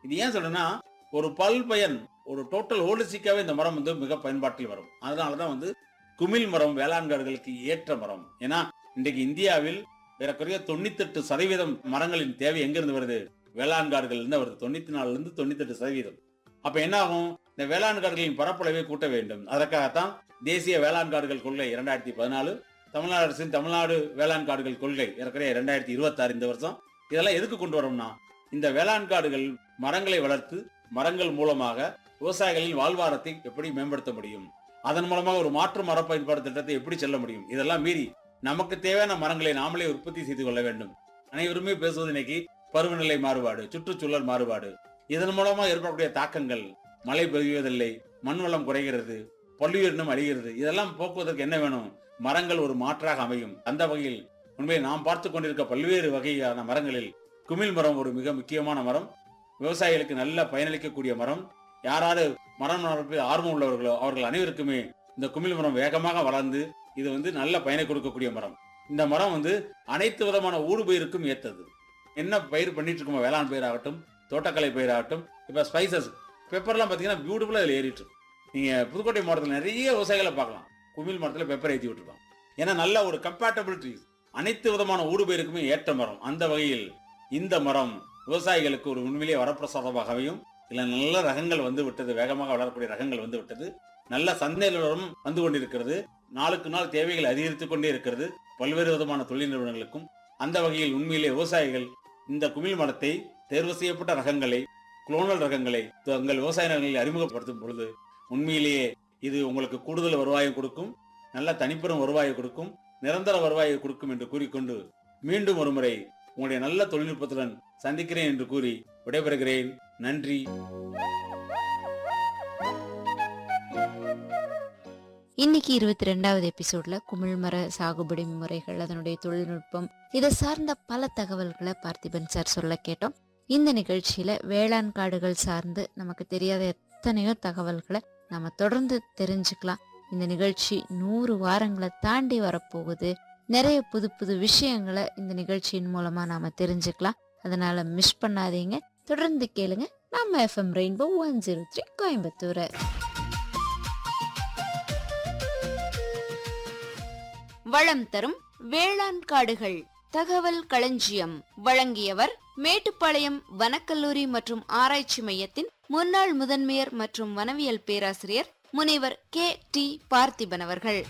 இது ஏன் சொல்றேன்னா, ஒரு பல்பயன், ஒரு டோட்டல் ஹோலிஸ்டிக்காவே இந்த மரம் மிக பயன்பாட்டில் வரும். அதனாலதான் குமிழ் மரம் வேளாண்காடுகளுக்கு ஏற்ற மரம். ஏன்னா இன்றைக்கு இந்தியாவில் ஏறக்குறைய 98% மரங்களின் தேவை எங்கிருந்து வருது? வேளாண் காடுகள் இருந்து வருது. 94 இருந்து 98%. அப்ப என்ன ஆகும்? இந்த வேளாண் காடுகளின் பரப்பளவை கூட்ட வேண்டும். அதற்காகத்தான் தேசிய வேளாண் காடுகள் கொள்கை 2014, தமிழ்நாடு அரசின் தமிழ்நாடு வேளாண் காடுகள் கொள்கை ஏறக்குறைய 2026 இந்த வருஷம். இதெல்லாம் எதுக்கு கொண்டு வரோம்னா, இந்த வேளாண் காடுகள் மரங்களை வளர்த்து மரங்கள் மூலமாக விவசாயிகளின் வாழ்வாதாரத்தை எப்படி மேம்படுத்த முடியும், அதன் மூலமாக ஒரு மாற்று மர பயன்பாடு திட்டத்தை எப்படி செல்ல முடியும், இதெல்லாம் மீறி நமக்கு தேவையான மரங்களை நாமளே உற்பத்தி செய்து கொள்ள வேண்டும். அனைவருமே பேசுவது இன்னைக்கு பருவநிலை மாறுபாடு, சுற்றுச்சூழல் மாறுபாடு, இதன் மூலமா ஏற்படக்கூடிய தாக்கங்கள், மழை பெய்வதில்லை, மண் வளம் குறைகிறது, பல்லுயிரினம் அழிகிறது. இதெல்லாம் போக்குவதற்கு என்ன வேணும்? மரங்கள் ஒரு மாற்றாக அமையும். அந்த வகையில் உண்மையை நாம் பார்த்து கொண்டிருக்க பல்வேறு வகையான மரங்களில் குமிழ் மரம் ஒரு மிக முக்கியமான மரம். விவசாயிகளுக்கு நல்ல பயனளிக்கக்கூடிய மரம். யாராவது மரம் வளர்ப்பில் ஆர்வம் உள்ளவர்களோ அவர்கள் அனைவருக்குமே இந்த குமிழ் மரம் வேகமாக வளர்ந்து இது நல்ல பயனை கொடுக்கக்கூடிய மரம். இந்த மரம் அனைத்து விதமான ஊடுபயிருக்கும் ஏற்றது. என்ன பயிர் பண்ணிட்டு இருக்கோமோ, வேளாண் பயிர் ஆகட்டும், தோட்டக்கலை பயிர் ஆகட்டும், இப்ப ஸ்பைசஸ் பெப்பர்லாம் பாத்தீங்கன்னா பியூட்டிஃபுல்லா இதுல ஏறிட்டு இருக்கு. நீங்க புதுக்கோட்டை மாவட்டத்தில் நிறைய விவசாயிகளை பார்க்கலாம், குமிழ் மரத்துல பெப்பர் ஏற்றி விட்டுருக்காங்க. ஏன்னா நல்ல ஒரு கம்பேட்டபிலிட்டி, அனைத்து விதமான ஊடுபயிருக்குமே ஏற்ற மரம். அந்த வகையில் இந்த மரம் விவசாயிகளுக்கு ஒரு உண்மையிலேயே வரப்பிரசாதமாகவும், இல்ல நல்ல ரகங்கள் விட்டது, வேகமாக வளரக்கூடிய ரகங்கள் விட்டது, நல்ல சந்தையிலும் வந்து கொண்டிருக்கிறது. நாளுக்கு நாள் தேவைகள் அதிகரித்துக் கொண்டே இருக்கிறது பல்வேறு விதமான தொழில் நிறுவனங்களுக்கும். அந்த வகையில் உண்மையிலே விவசாயிகள் இந்த குமிழ் மரத்தை தேர்வு செய்யப்பட்ட ரகங்களை, குளோனல் ரகங்களை தங்கள் விவசாய நிலங்களில் அறிமுகப்படுத்தும் பொழுது உண்மையிலேயே இது உங்களுக்கு கூடுதல் வருவாயை கொடுக்கும், நல்ல தனிப்பெரும் வருவாயை கொடுக்கும், நிரந்தர வருவாயை கொடுக்கும் என்று கூறிக்கொண்டு மீண்டும் ஒரு முறை உங்களுடைய நல்ல தொழில்நுட்பத்துடன் சந்திக்கிறேன் என்று கூறி விடைபெறுகிறேன். நன்றி. இன்னைக்கு 22வது எபிசோட்ல குமிழ்மர சாகுபடி முறைகள், அதனுடைய தொழில்நுட்பம், இதை சார்ந்த பல தகவல்களை பார்த்திபன் சார் சொல்ல கேட்டோம். இந்த நிகழ்ச்சியில வேளாண் காடுகள் சார்ந்து நமக்கு தெரியாத எத்தனையோ தகவல்களை நம்ம தொடர்ந்து தெரிஞ்சுக்கலாம். இந்த நிகழ்ச்சி 100 வாரங்களை தாண்டி வரப்போகுது. நிறைய புது புது விஷயங்களை இந்த நிகழ்ச்சியின் மூலமா நாம தெரிஞ்சுக்கலாம். அதனால மிஸ் பண்ணாதீங்க, தொடர்ந்து கேளுங்க நம்ம FM ரெயின்போ 103 கோயம்புத்தூர். வளம் தரும் வேளாண் காடுகள் தகவல் களஞ்சியம் வழங்கியவர் மேட்டுப்பாளையம் வனக்கல்லூரி மற்றும் ஆராய்ச்சி மையத்தின் முன்னாள் முதன்மையர் மற்றும் வனவியல் பேராசிரியர் முனைவர் KT பார்த்திபன் அவர்கள்.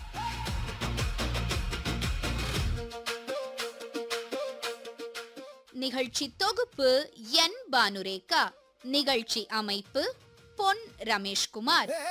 நிகழ்ச்சி தொகுப்பு என் பானுரேகா. நிகழ்ச்சி அமைப்பு பொன் ரமேஷ்குமார்.